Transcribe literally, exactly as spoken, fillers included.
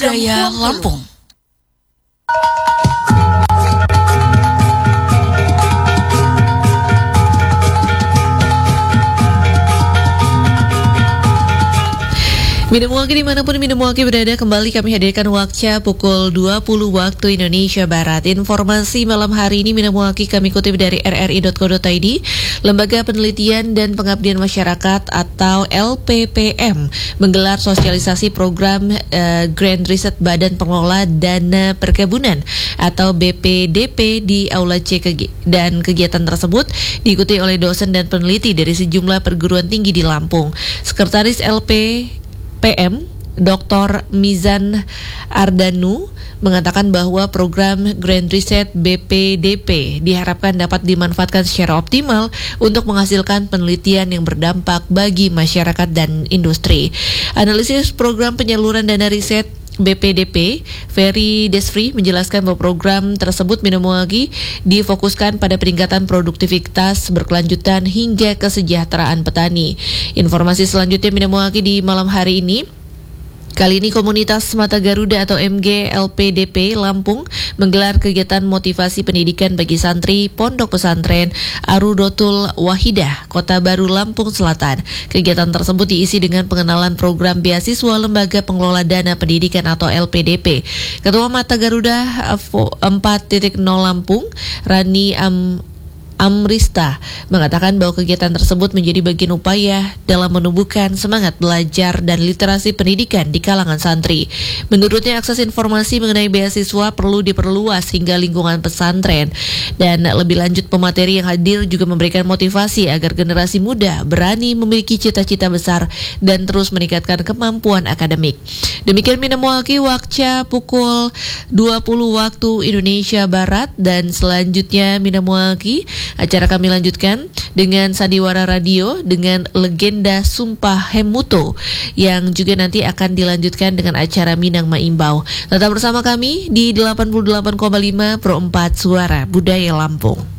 Budaya Lampung. Minumuaki dimanapun Minumuaki berada, kembali kami hadirkan Wakca pukul dua puluh waktu Indonesia Barat. Informasi malam hari ini Minumuaki kami kutip dari r r i dot co dot i d. Lembaga Penelitian dan Pengabdian Masyarakat atau L P P M menggelar sosialisasi program uh, Grand Reset Badan Pengelola Dana Perkebunan atau B P D P di Aula C, dan kegiatan tersebut diikuti oleh dosen dan peneliti dari sejumlah perguruan tinggi di Lampung. Sekretaris L P P M Doktor Mizan Ardanu mengatakan bahwa program Grand Reset B P D P diharapkan dapat dimanfaatkan secara optimal untuk menghasilkan penelitian yang berdampak bagi masyarakat dan industri. Analisis program penyaluran dana riset B P D P, Ferry Desfri menjelaskan bahwa program tersebut Minumuaki difokuskan pada peningkatan produktivitas berkelanjutan hingga kesejahteraan petani. Informasi selanjutnya Minumuaki di malam hari ini. Kali ini komunitas Mata Garuda atau M G L P D P Lampung menggelar kegiatan motivasi pendidikan bagi santri Pondok Pesantren Arudotul Wahidah, Kota Baru, Lampung Selatan. Kegiatan tersebut diisi dengan pengenalan program beasiswa Lembaga Pengelola Dana Pendidikan atau L P D P. Ketua Mata Garuda empat titik nol Lampung, Rani Am Amrista mengatakan bahwa kegiatan tersebut menjadi bagian upaya dalam menumbuhkan semangat belajar dan literasi pendidikan di kalangan santri. Menurutnya akses informasi mengenai beasiswa perlu diperluas hingga lingkungan pesantren, dan lebih lanjut pemateri yang hadir juga memberikan motivasi agar generasi muda berani memiliki cita-cita besar dan terus meningkatkan kemampuan akademik. Demikian Minumuaki Wakca pukul dua puluh waktu Indonesia Barat, dan selanjutnya Minumuaki acara kami lanjutkan dengan Sandiwara Radio dengan legenda Sumpah Hemuto yang juga nanti akan dilanjutkan dengan acara Minang Maimbau. Tetap bersama kami di delapan puluh delapan koma lima Pro empat Suara Budaya Lampung.